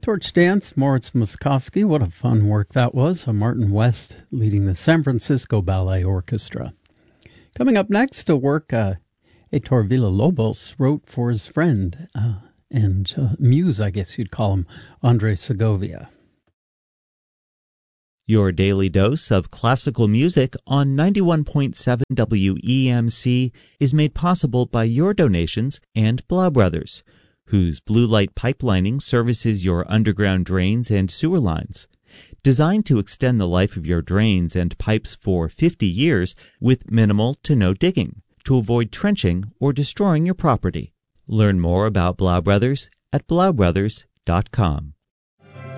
Torch Dance, Moritz Moskowski. What a fun work that was. Martin West leading the San Francisco Ballet Orchestra. Coming up next, a work Heitor Villa-Lobos wrote for his friend and muse, I guess you'd call him, Andre Segovia. Your daily dose of classical music on 91.7 WEMC is made possible by your donations and Blau Brothers, whose blue light pipelining services your underground drains and sewer lines. Designed to extend the life of your drains and pipes for 50 years with minimal to no digging, to avoid trenching or destroying your property. Learn more about Blau Brothers at blaubrothers.com.